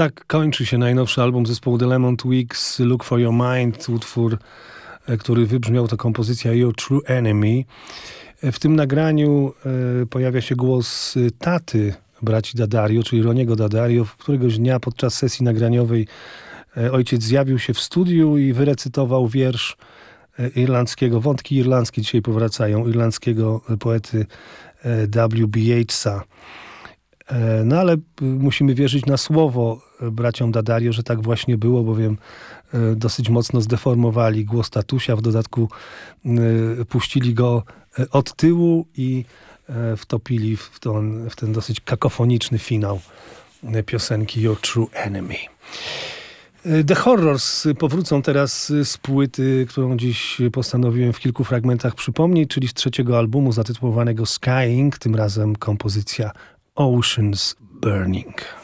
Tak kończy się najnowszy album zespołu The Lemon Twigs, Look for Your Mind, utwór, który wybrzmiał, to kompozycja Your True Enemy. W tym nagraniu pojawia się głos taty braci D'Addario, czyli Roniego D'Addario. Któregoś dnia podczas sesji nagraniowej ojciec zjawił się w studiu i wyrecytował wiersz irlandzkiego, wątki irlandzkie dzisiaj powracają, irlandzkiego poety W.B. Yeatsa. No ale musimy wierzyć na słowo braciom D'Addario, że tak właśnie było, bowiem dosyć mocno zdeformowali głos tatusia. W dodatku puścili go od tyłu i wtopili w ten dosyć kakofoniczny finał piosenki Your True Enemy. The Horrors powrócą teraz z płyty, którą dziś postanowiłem w kilku fragmentach przypomnieć, czyli z trzeciego albumu zatytułowanego Skying, tym razem kompozycja Oceans Burning.